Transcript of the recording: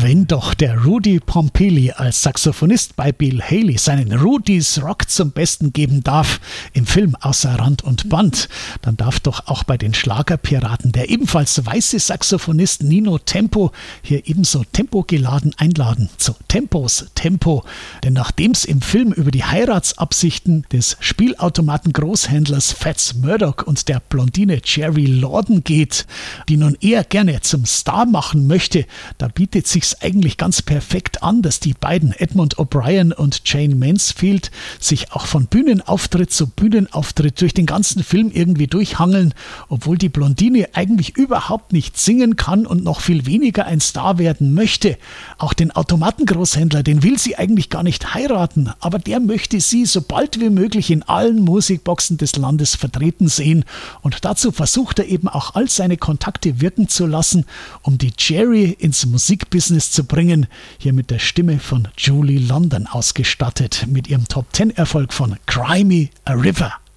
Wenn doch der Rudy Pompili als Saxophonist bei Bill Haley seinen Rudys Rock zum Besten geben darf im Film Außer Rand und Band, dann darf doch auch bei den Schlagerpiraten der ebenfalls weiße Saxophonist Nino Tempo hier ebenso tempogeladen einladen zu Tempos Tempo. Denn nachdem es im Film über die Heiratsabsichten des Spielautomaten-Großhändlers Fats Murdoch und der Blondine Jerry Lorden geht, die nun eher gerne zum Star machen möchte, da bietet sich's eigentlich ganz perfekt an, dass die beiden Edmund O'Brien und Jane Mansfield sich auch von Bühnenauftritt zu Bühnenauftritt durch den ganzen Film irgendwie durchhangeln, obwohl die Blondine eigentlich überhaupt nicht singen kann und noch viel weniger ein Star werden möchte. Auch den Automatengroßhändler, den will sie eigentlich gar nicht heiraten, aber der möchte sie so bald wie möglich in allen Musikboxen des Landes vertreten sehen und dazu versucht er eben auch all seine Kontakte wirken zu lassen, um die Jerry ins Musikbusiness zu bringen, hier mit der Stimme von Julie London ausgestattet, mit ihrem Top-10-Erfolg von Cry Me a River.